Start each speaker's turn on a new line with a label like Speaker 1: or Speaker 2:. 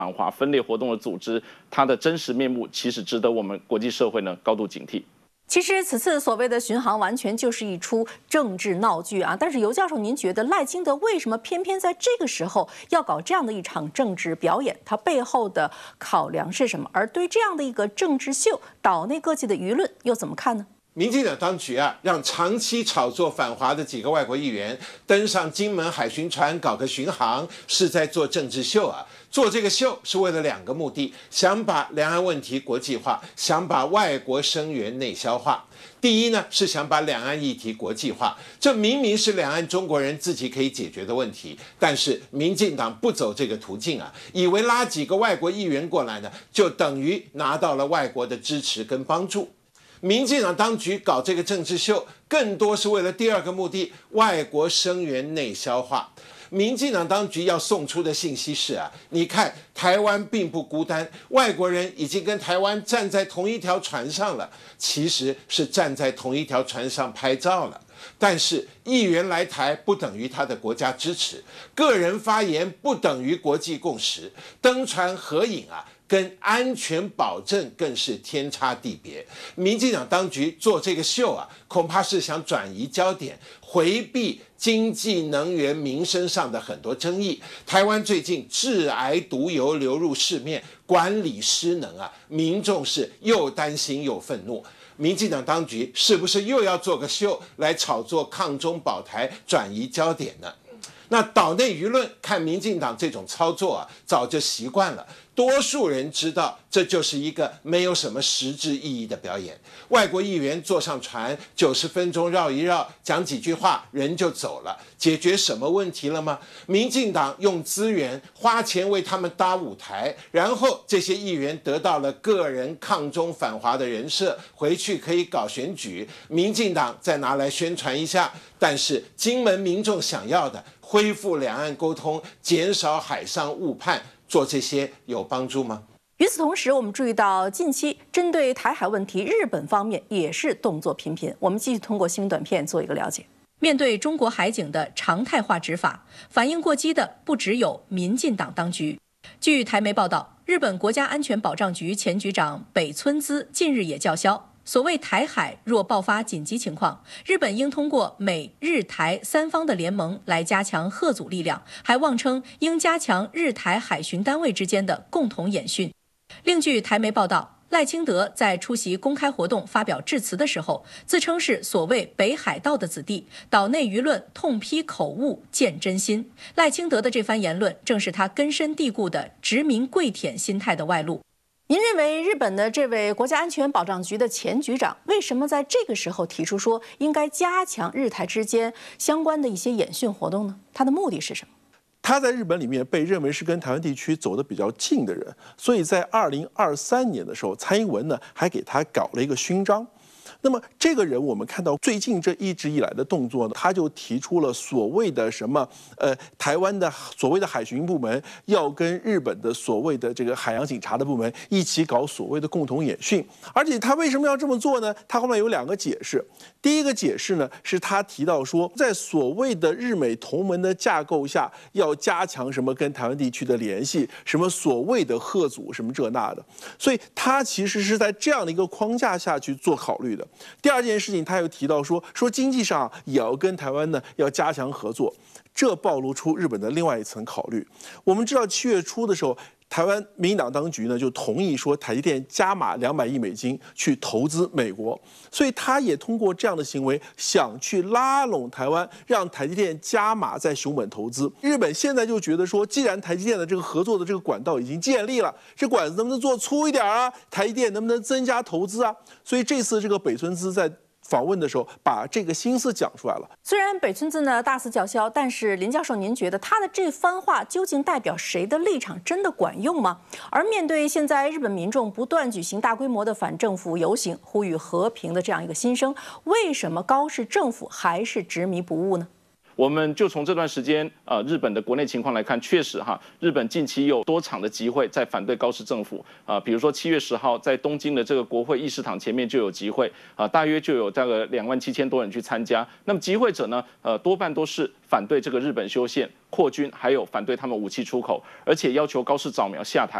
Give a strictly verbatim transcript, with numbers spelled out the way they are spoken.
Speaker 1: 反华分裂活动的组织，它的真实面目其实值得我们国际社会呢高度警惕。
Speaker 2: 其实此次所谓的巡航完全就是一出政治闹剧啊！但是尤教授，您觉得赖清德为什么偏偏在这个时候要搞这样的一场政治表演？他背后的考量是什么？而对这样的一个政治秀，岛内各界的舆论又怎么看呢？
Speaker 3: 民进党当局啊，让长期炒作反华的几个外国议员登上金门海巡船搞个巡航，是在做政治秀啊！做这个秀是为了两个目的：想把两岸问题国际化，想把外国声援内销化。第一呢，是想把两岸议题国际化，这明明是两岸中国人自己可以解决的问题，但是民进党不走这个途径啊，以为拉几个外国议员过来呢，就等于拿到了外国的支持跟帮助。民进党当局搞这个政治秀，更多是为了第二个目的：外国声援内销化。民进党当局要送出的信息是啊，你看台湾并不孤单，外国人已经跟台湾站在同一条船上了，其实是站在同一条船上拍照了。但是议员来台不等于他的国家支持，个人发言不等于国际共识，登船合影啊，跟安全保证更是天差地别。民进党当局做这个秀啊，恐怕是想转移焦点，回避经济、能源、民生上的很多争议。台湾最近致癌毒油流入市面，管理失能啊，民众是又担心又愤怒。民进党当局是不是又要做个秀来炒作抗中保台，转移焦点呢？那岛内舆论看民进党这种操作啊，早就习惯了。多数人知道，这就是一个没有什么实质意义的表演。外国议员坐上船，九十分钟绕一绕，讲几句话，人就走了，解决什么问题了吗？民进党用资源花钱为他们搭舞台，然后这些议员得到了个人抗中反华的人设，回去可以搞选举，民进党再拿来宣传一下。但是金门民众想要的，恢复两岸沟通，减少海上误判，做这些有帮助吗？
Speaker 2: 与此同时，我们注意到近期针对台海问题，日本方面也是动作频频。我们继续通过新闻短片做一个了解。面对中国海警的常态化执法，反应过激的不只有民进党当局。据台媒报道，日本国家安全保障局前局长北村滋近日也叫嚣，所谓台海若爆发紧急情况，日本应通过美日台三方的联盟来加强嚇阻力量，还妄称应加强日台海巡单位之间的共同演训。另据台媒报道，赖清德在出席公开活动发表致辞的时候，自称是所谓北海道的子弟，岛内舆论痛批口误见真心。赖清德的这番言论，正是他根深蒂固的殖民跪舔心态的外露。您认为日本的这位国家安全保障局的前局长，为什么在这个时候提出说应该加强日台之间相关的一些演训活动呢？他的目的是什么？
Speaker 4: 他在日本里面被认为是跟台湾地区走得比较近的人，所以在二零二三年的时候，蔡英文呢还给他搞了一个勋章。那么这个人，我们看到最近这一直以来的动作呢，他就提出了所谓的什么呃，台湾的所谓的海巡部门要跟日本的所谓的这个海洋警察的部门一起搞所谓的共同演训。而且他为什么要这么做呢？他后面有两个解释。第一个解释呢，是他提到说，在所谓的日美同盟的架构下，要加强什么跟台湾地区的联系，什么所谓的嚇阻什么这那的。所以他其实是在这样的一个框架下去做考虑的。第二件事情，他又提到说，说经济上也要跟台湾呢要加强合作，这暴露出日本的另外一层考虑。我们知道七月初的时候，台湾民进党当局呢就同意说台积电加码两百亿美金去投资美国，所以他也通过这样的行为想去拉拢台湾，让台积电加码在熊本投资。日本现在就觉得说，既然台积电的这个合作的这个管道已经建立了，这管子能不能做粗一点啊？台积电能不能增加投资啊？所以这次这个北村滋在访问的时候，把这个心思讲出来了。
Speaker 2: 虽然北村滋呢大肆叫嚣，但是林教授，您觉得他的这番话究竟代表谁的立场？真的管用吗？而面对现在日本民众不断举行大规模的反政府游行，呼吁和平的这样一个心声，为什么高市政府还是执迷不悟呢？
Speaker 1: 我们就从这段时间呃日本的国内情况来看，确实哈，日本近期有多场的集会在反对高市政府啊、呃，比如说七月十号在东京的这个国会议事堂前面就有集会啊、呃，大约就有大概两万七千多人去参加。那么集会者呢，呃，多半都是反对这个日本修宪、扩军，还有反对他们武器出口，而且要求高市早苗下台。